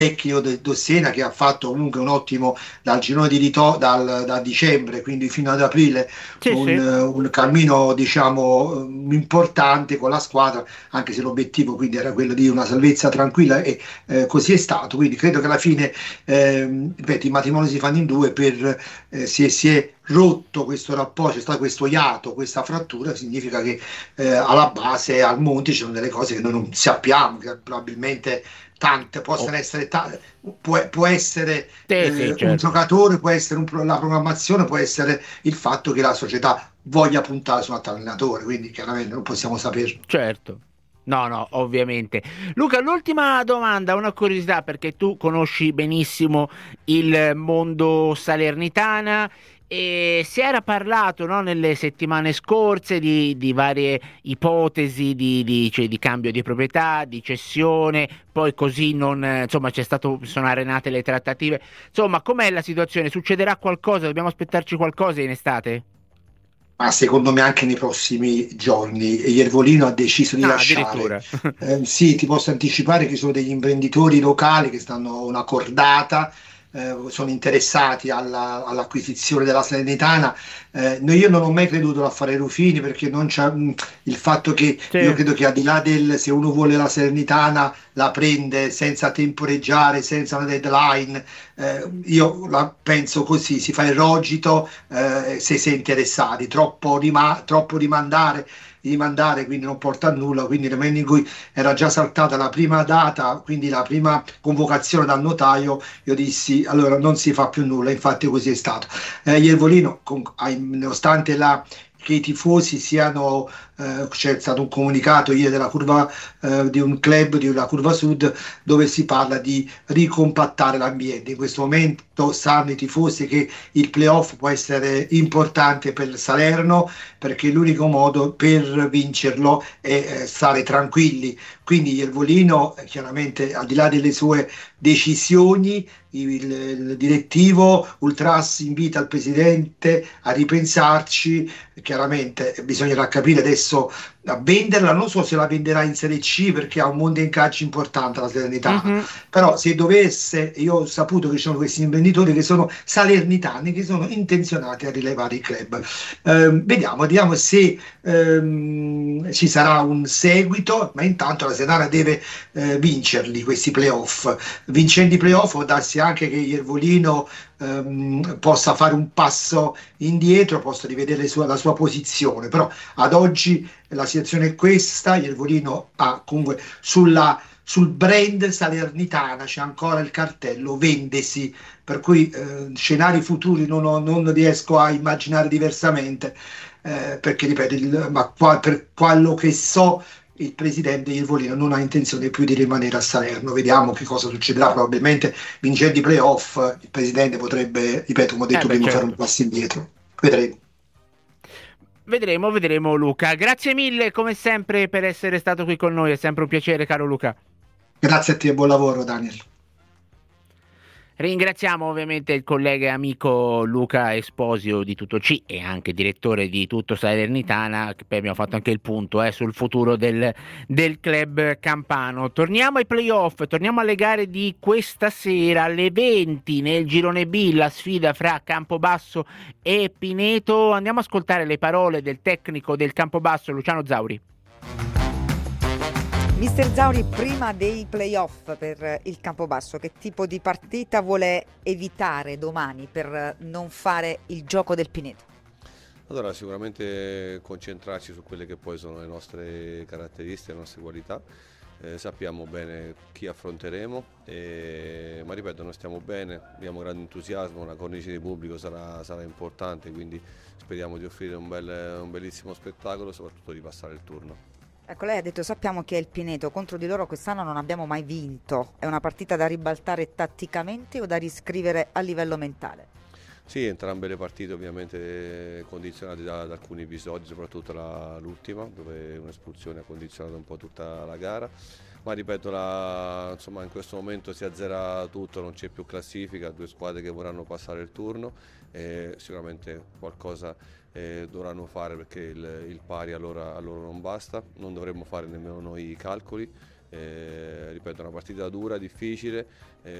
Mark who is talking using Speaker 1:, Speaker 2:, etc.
Speaker 1: tecnico del Dossena, che ha fatto comunque un ottimo dal girone da dicembre, quindi fino ad aprile,
Speaker 2: Sì, sì.
Speaker 1: un cammino diciamo importante con la squadra, anche se l'obiettivo quindi era quello di una salvezza tranquilla e così è stato. Quindi credo che alla fine, ripeto, i matrimoni si fanno in due. Si è rotto questo rapporto, c'è stato questo iato, questa frattura, significa che alla base, al monte, ci sono delle cose che noi non sappiamo, che probabilmente tante
Speaker 2: Oh,
Speaker 1: possono essere, può essere
Speaker 2: sì, sì,
Speaker 1: un
Speaker 2: certo.
Speaker 1: giocatore, può essere la programmazione, può essere il fatto che la società voglia puntare su un altro allenatore, quindi chiaramente non possiamo saperlo.
Speaker 2: Certo. No, no, ovviamente. Luca, l'ultima domanda, una curiosità, perché tu conosci benissimo il mondo salernitana e si era parlato, no, nelle settimane scorse di varie ipotesi cioè, di cambio di proprietà, di cessione, poi così non, insomma, sono arenate le trattative. Insomma, com'è la situazione? Succederà qualcosa? Dobbiamo aspettarci qualcosa in estate?
Speaker 1: Ma secondo me anche nei prossimi giorni Iervolino ha deciso di
Speaker 2: Ah,
Speaker 1: lasciare.
Speaker 2: addirittura.
Speaker 1: Sì, ti posso anticipare che ci sono degli imprenditori locali che stanno una cordata, sono interessati all'acquisizione della Salernitana. Io non ho mai creduto all'affare Rufini perché non c'è il fatto che io
Speaker 2: Sì.
Speaker 1: credo che al di là del se uno vuole la Salernitana la prende senza temporeggiare, senza una deadline. Io la penso così, si fa il rogito se si è interessati, troppo rimandare, quindi non porta a nulla, quindi nel momento in cui era già saltata la prima data, quindi la prima convocazione dal notaio, io dissi allora non si fa più nulla, infatti così è stato. Iervolino, nonostante che i tifosi siano, c'è stato un comunicato ieri della curva, di un club della curva sud dove si parla di ricompattare l'ambiente. In questo momento sanno i tifosi che il playoff può essere importante per il Salerno perché l'unico modo per vincerlo è stare tranquilli. Quindi Iervolino, chiaramente, al di là delle sue decisioni, il direttivo Ultras invita il presidente a ripensarci. Chiaramente bisognerà capire adesso a venderla, non so se la venderà in Serie C perché ha un mondo in calcio importante la Salernitana,
Speaker 2: Mhm.
Speaker 1: però se dovesse, io ho saputo che ci sono questi imprenditori che sono salernitani, che sono intenzionati a rilevare il club. Vediamo se ci sarà un seguito, ma intanto la Salernitana deve vincerli questi playoff. Vincendo i playoff può darsi anche che Iervolino possa fare un passo indietro, possa rivedere la sua posizione, però ad oggi la situazione è questa. Iervolino ha comunque sul brand Salernitana c'è ancora il cartello vendesi, per cui scenari futuri non riesco a immaginare diversamente, perché ripeto, per quello che so il presidente Iervolino non ha intenzione più di rimanere a Salerno. Vediamo che cosa succederà. Probabilmente vincendo i playoff il presidente potrebbe, ripeto, come ho
Speaker 2: Eh
Speaker 1: detto
Speaker 2: beh,
Speaker 1: prima, fare un
Speaker 2: certo.
Speaker 1: passo indietro. Vedremo.
Speaker 2: Vedremo, vedremo Luca. Grazie mille come sempre per essere stato qui con noi, è sempre un piacere, caro Luca.
Speaker 1: Grazie a te e buon lavoro, Daniel.
Speaker 2: Ringraziamo ovviamente il collega e amico Luca Esposio di Tutto C e anche direttore di Tutto Salernitana, che poi abbiamo fatto anche il punto sul futuro del club campano. Torniamo ai playoff, torniamo alle gare di questa sera alle 20 nel girone B, la sfida fra Campobasso e Pineto. Andiamo ad ascoltare le parole del tecnico del Campobasso, Luciano Zauri.
Speaker 3: Mister Zauri, prima dei playoff per il Campobasso, che tipo di partita vuole evitare domani per non fare il gioco del Pineto?
Speaker 4: Allora, sicuramente concentrarci su quelle che poi sono le nostre caratteristiche, le nostre qualità. Sappiamo bene chi affronteremo, ma ripeto, noi stiamo bene, abbiamo grande entusiasmo, la cornice di pubblico sarà importante, quindi speriamo di offrire un bellissimo spettacolo e soprattutto di passare il turno.
Speaker 3: Ecco, lei ha detto sappiamo che è il Pineto, contro di loro quest'anno non abbiamo mai vinto. È una partita da ribaltare tatticamente o da riscrivere a livello mentale?
Speaker 4: Sì, entrambe le partite ovviamente condizionate da alcuni episodi, soprattutto l'ultima, dove un'espulsione ha condizionato un po' tutta la gara. Ma ripeto, insomma, in questo momento si azzera tutto, non c'è più classifica, due squadre che vorranno passare il turno e sicuramente qualcosa dovranno fare perché il pari a loro non basta, non dovremmo fare nemmeno noi i calcoli, Ripeto, una partita dura, difficile,